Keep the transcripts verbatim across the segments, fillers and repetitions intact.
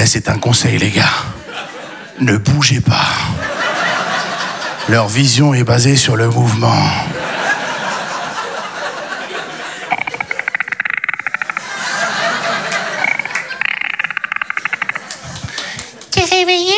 Eh, c'est un conseil, les gars. Ne bougez pas. Leur vision est basée sur le mouvement. T'es réveillé?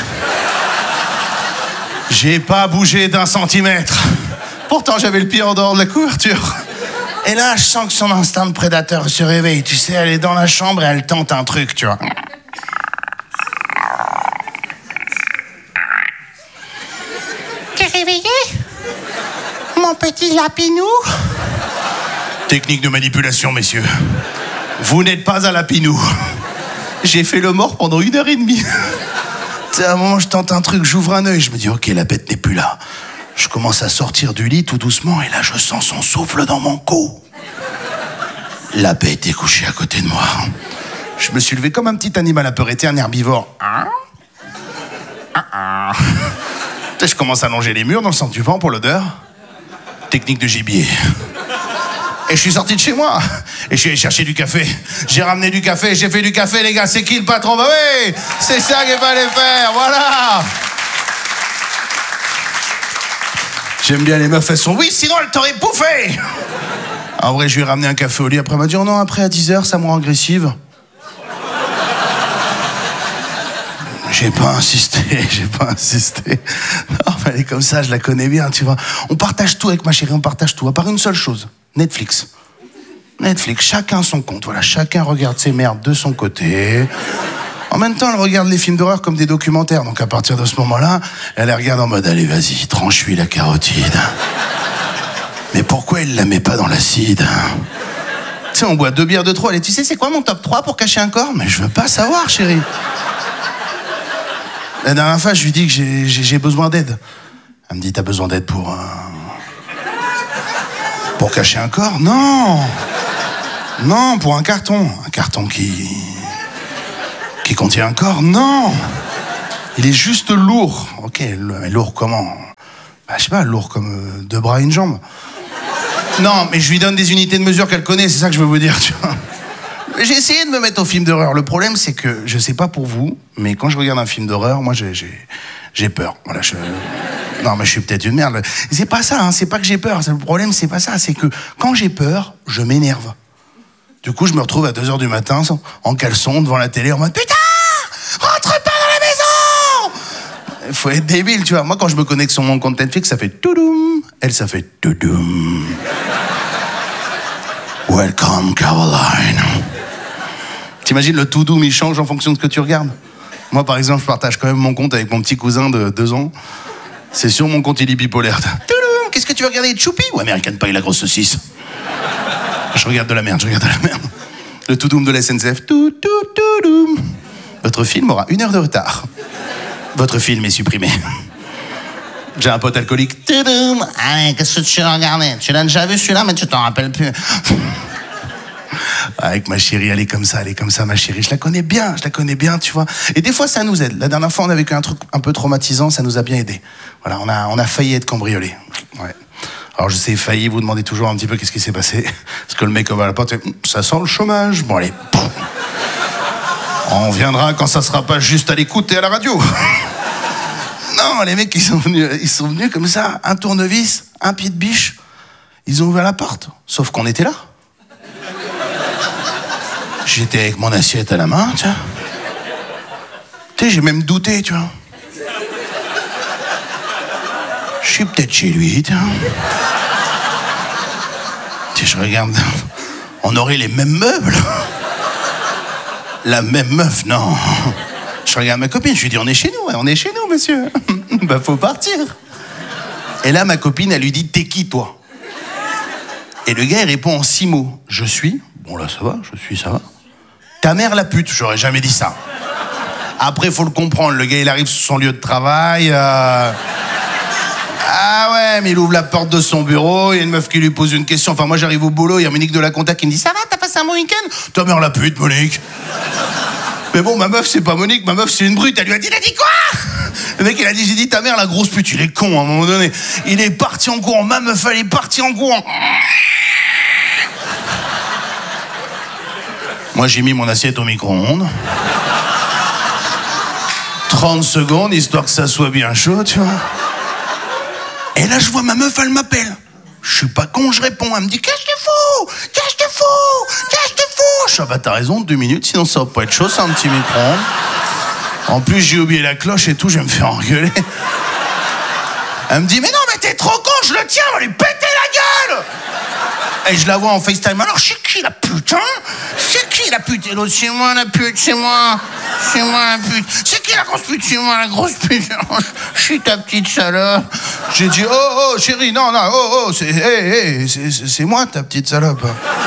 J'ai pas bougé d'un centimètre. Pourtant, j'avais le pied en dehors de la couverture. Et là, je sens que son instinct de prédateur se réveille. Tu sais, elle est dans la chambre et elle tente un truc, tu vois. T'es réveillé? Mon petit lapinou? Technique de manipulation, messieurs. Vous n'êtes pas à lapinou. J'ai fait le mort pendant une heure et demie. Tu sais, à un moment, je tente un truc, j'ouvre un œil, je me dis, ok, la bête n'est plus là. Je commence à sortir du lit tout doucement et là, je sens son souffle dans mon cou. La bête est couchée à côté de moi. Je me suis levé comme un petit animal apeuré, un herbivore. Hein? Ah, ah. Tu sais, je commence à longer les murs dans le sens du vent pour l'odeur. Technique de gibier. Et je suis sorti de chez moi. Et je suis allé chercher du café. J'ai ramené du café, j'ai fait du café, les gars. C'est qui le patron? Bah oui, c'est ça qu'il fallait faire, voilà. J'aime bien les meufs, elles sont oui, sinon elles t'auraient bouffé. En vrai, je lui ai ramené un café au lit. Après, elle m'a dit, oh non, après à dix heures, ça me rend agressive. J'ai pas insisté, j'ai pas insisté. Non, mais elle est comme ça, je la connais bien, tu vois. On partage tout avec ma chérie, on partage tout, à part une seule chose, Netflix. Netflix, chacun son compte, voilà, chacun regarde ses merdes de son côté. En même temps, elle regarde les films d'horreur comme des documentaires, donc à partir de ce moment-là, elle les regarde en mode, allez, vas-y, tranche-lui la carotide. Mais pourquoi elle la met pas dans l'acide? Tu sais, on boit deux bières de trop, elle dit, tu sais, c'est quoi mon top trois pour cacher un corps? Mais je veux pas savoir, chérie. La dernière fois, je lui dis que j'ai, j'ai, j'ai besoin d'aide. Elle me dit, t'as besoin d'aide pour... Euh... Pour cacher un corps? Non. Non, pour un carton. Un carton qui... Qui contient un corps? Non. Il est juste lourd. Ok, mais lourd comment? Bah, je sais pas, lourd comme euh, deux bras et une jambe. Non, mais je lui donne des unités de mesure qu'elle connaît, c'est ça que je veux vous dire, tu vois. J'ai essayé de me mettre au film d'horreur. Le problème, c'est que, je sais pas pour vous, mais quand je regarde un film d'horreur, moi, j'ai, j'ai, j'ai peur. Voilà, je... Non, mais je suis peut-être une merde. C'est pas ça, hein, c'est pas que j'ai peur. Le problème, c'est pas ça. C'est que quand j'ai peur, je m'énerve. Du coup, je me retrouve à deux heures du matin, en caleçon, devant la télé, en mode « Putain, rentre pas dans la maison !» Faut être débile, tu vois. Moi, quand je me connecte sur mon compte Netflix, ça fait « Toudoum !» Elle, ça fait « Toudoum !» Welcome, Caroline. T'imagines, le to doom, il change en fonction de ce que tu regardes. Moi, par exemple, je partage quand même mon compte avec mon petit cousin de deux ans. C'est sur mon compte, il est bipolaire. Qu'est-ce que tu veux regarder? Choupi ou American Pie, la grosse saucisse? Je regarde de la merde, je regarde de la merde. Le to doom de la S N C F. Tout, tout, tout, doom. Votre film aura une heure de retard. Votre film est supprimé. J'ai un pote alcoolique. Toudoum. Allez, qu'est-ce que tu as regardé? Tu l'as déjà vu celui-là, mais tu t'en rappelles plus. Avec ma chérie, elle est comme ça, elle est comme ça, ma chérie. Je la connais bien, je la connais bien, tu vois. Et des fois, ça nous aide. La dernière fois, on a vécu un truc un peu traumatisant, ça nous a bien aidé. Voilà, on a, on a failli être cambriolés. Ouais. Alors, je sais, failli, vous demandez toujours un petit peu qu'est-ce qui s'est passé. Parce que le mec, va à la porte, ça sent le chômage. Bon, allez. On viendra quand ça sera pas juste à l'écoute et à la radio. Non, les mecs, ils sont venus, ils sont venus comme ça, un tournevis, un pied de biche. Ils ont ouvert la porte, sauf qu'on était là. J'étais avec mon assiette à la main, tu vois. Tu sais, j'ai même douté, tu vois. Je suis peut-être chez lui, tu vois. Tu sais, je regarde, on aurait les mêmes meubles. La même meuf, non. Je regarde ma copine, je lui dis, on est chez nous, on est chez nous, monsieur. Bah, faut partir. Et là, ma copine, elle lui dit, t'es qui, toi? Et le gars, il répond en six mots. Je suis, bon là, ça va, je suis, ça va. Ta mère la pute, j'aurais jamais dit ça. Après, faut le comprendre, le gars, il arrive sur son lieu de travail. Euh... Ah ouais, mais il ouvre la porte de son bureau, il y a une meuf qui lui pose une question. Enfin, moi, j'arrive au boulot, il y a Monique de la compta qui me dit, ça va, t'as passé un bon week-end? Ta mère la pute, Monique. Mais bon, ma meuf, c'est pas Monique, ma meuf, c'est une brute. Elle lui a dit, il a dit quoi? Le mec, il a dit, j'ai dit ta mère, la grosse pute. Il est con, à un moment donné. Il est parti en courant. Ma meuf, elle est partie en courant. Moi, j'ai mis mon assiette au micro-ondes. trente secondes, histoire que ça soit bien chaud, tu vois. Et là, je vois ma meuf, elle m'appelle. Je suis pas con, je réponds. Elle me dit, qu'est-ce que tu fous? Qu'est-ce que tu fous? Qu'est-ce que tu fous? Je suis, ah bah t'as raison, deux minutes, sinon ça va pas être chaud, c'est un petit micro-ondes. En plus, j'ai oublié la cloche et tout, je vais me faire engueuler. Elle me dit, mais non, mais t'es trop con, je le tiens, on va lui péter la gueule! Et je la vois en FaceTime. Alors, c'est qui la pute, hein? C'est qui la pute? Et l'autre, c'est moi la pute, c'est moi. C'est moi la pute. C'est qui la grosse pute? C'est moi la grosse pute. Je suis ta petite salope. J'ai dit, oh, oh, chérie, non, non, oh, oh, c'est, hey, hey, c'est, c'est moi ta petite salope.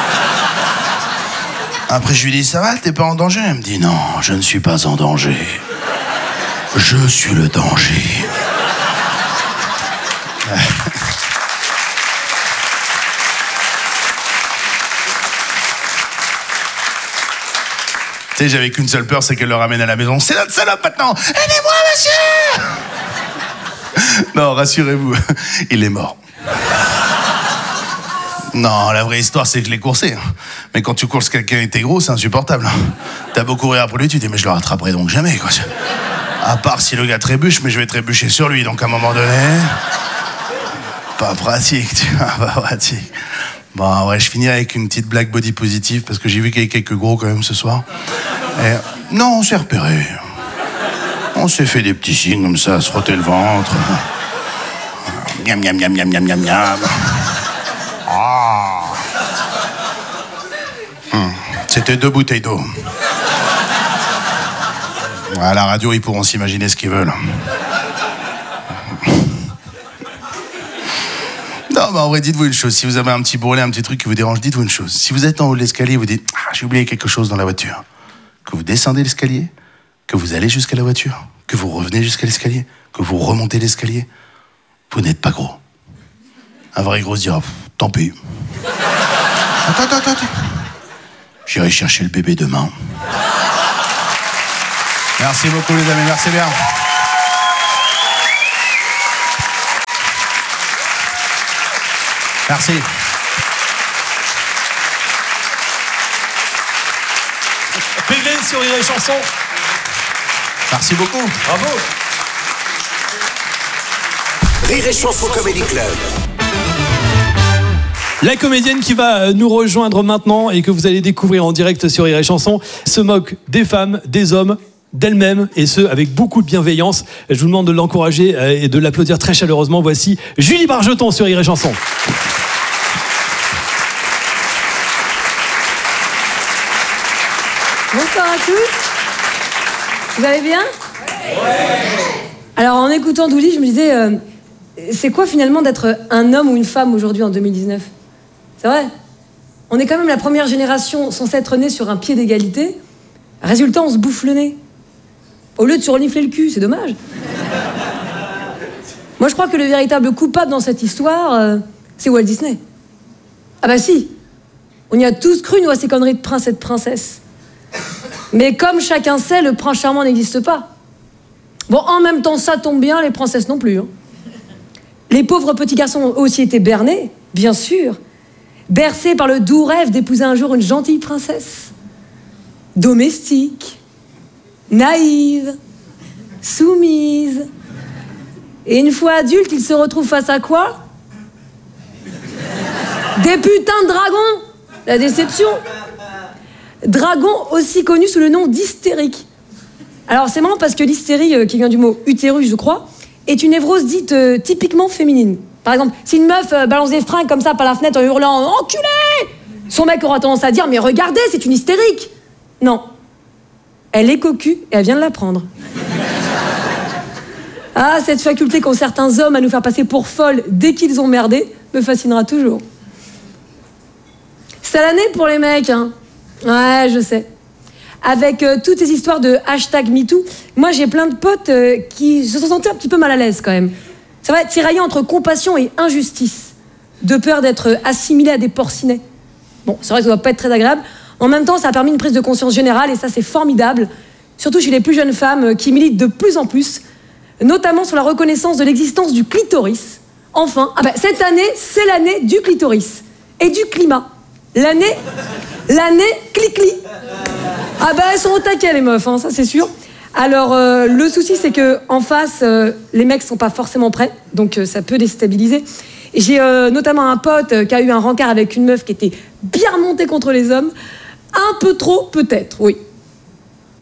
Après, je lui dis, ça va, t'es pas en danger? Elle me dit, non, je ne suis pas en danger. Je suis le danger. Tu sais, j'avais qu'une seule peur, c'est qu'elle le ramène à la maison. C'est notre salope maintenant. Aidez-moi, monsieur. Non, rassurez-vous, il est mort. Non, la vraie histoire, c'est que je l'ai coursé. Mais quand tu courses quelqu'un et t'es gros, c'est insupportable. T'as beau courir après lui, tu te dis, mais je le rattraperai donc jamais, quoi. À part si le gars trébuche, mais je vais trébucher sur lui, donc à un moment donné... Pas pratique, tu vois, pas pratique. Bon, ouais, je finirai avec une petite blague body positive, parce que j'ai vu qu'il y avait quelques gros quand même ce soir. Et... Non, on s'est repéré. On s'est fait des petits signes comme ça, se frotter le ventre. Miam, miam, miam, miam, miam, miam, miam. Ah. Hum. C'était deux bouteilles d'eau. À la radio, ils pourront s'imaginer ce qu'ils veulent. Non, mais en vrai, dites-vous une chose. Si vous avez un petit brûlé, un petit truc qui vous dérange, dites-vous une chose. Si vous êtes en haut de l'escalier, vous dites « Ah, j'ai oublié quelque chose dans la voiture », que vous descendez l'escalier, que vous allez jusqu'à la voiture, que vous revenez jusqu'à l'escalier, que vous remontez l'escalier, vous n'êtes pas gros. Un vrai gros se dira « Tant pis. Attends, attends, attends. J'irai chercher le bébé demain. » Merci beaucoup, les amis. Merci bien. Merci. Péglen sur Rire et Chanson. Merci beaucoup. Bravo. Rire et Chanson Comedy Club. La comédienne qui va nous rejoindre maintenant et que vous allez découvrir en direct sur Rire et Chanson se moque des femmes, des hommes, d'elle-même, et ce, avec beaucoup de bienveillance. Je vous demande de l'encourager et de l'applaudir très chaleureusement. Voici Julie Bargeton sur Rire et Chanson. Bonsoir à tous. Vous allez bien? Ouais. Alors, en écoutant Douli, je me disais, euh, c'est quoi finalement d'être un homme ou une femme aujourd'hui en deux mille dix-neuf? C'est vrai. On est quand même la première génération censée être née sur un pied d'égalité. Résultat, on se bouffe le nez. Au lieu de se renifler le cul, c'est dommage. Moi, je crois que le véritable coupable dans cette histoire, euh, c'est Walt Disney. Ah bah si. On y a tous cru, nous, à ces conneries de prince et de princesse. Mais comme chacun sait, le prince charmant n'existe pas. Bon, en même temps, ça tombe bien, les princesses non plus. Hein. Les pauvres petits garçons ont aussi été bernés, bien sûr. Bercés par le doux rêve d'épouser un jour une gentille princesse. Domestique, naïve, soumise. Et une fois adulte, ils se retrouvent face à quoi? Des putains de dragons. La déception. Dragon aussi connu sous le nom d'hystérique. Alors c'est marrant parce que l'hystérie, euh, qui vient du mot utérus, je crois, est une névrose dite euh, typiquement féminine. Par exemple, si une meuf euh, balance des fringues comme ça par la fenêtre en hurlant « Enculé !» son mec aura tendance à dire « Mais regardez, c'est une hystérique !» Non. Elle est cocu et elle vient de l'apprendre. Ah, cette faculté qu'ont certains hommes à nous faire passer pour folles dès qu'ils ont merdé me fascinera toujours. C'est l'année pour les mecs, hein. Ouais, je sais. Avec euh, toutes ces histoires de hashtag MeToo, moi j'ai plein de potes euh, qui se sont sentis un petit peu mal à l'aise quand même. C'est vrai, tiraillés entre compassion et injustice, de peur d'être assimilés à des porcinets. Bon, c'est vrai que ça doit pas être très agréable. En même temps, ça a permis une prise de conscience générale et ça c'est formidable, surtout chez les plus jeunes femmes euh, qui militent de plus en plus, notamment sur la reconnaissance de l'existence du clitoris. Enfin, ah ben, cette année, c'est l'année du clitoris et du climat. L'année, l'année cli-cli. Ah ben, elles sont au taquet, les meufs, hein, ça c'est sûr. Alors, euh, le souci, c'est que en face, euh, les mecs sont pas forcément prêts, donc euh, ça peut déstabiliser. Et j'ai euh, notamment un pote euh, qui a eu un rencard avec une meuf qui était bien remontée contre les hommes. Un peu trop, peut-être, oui.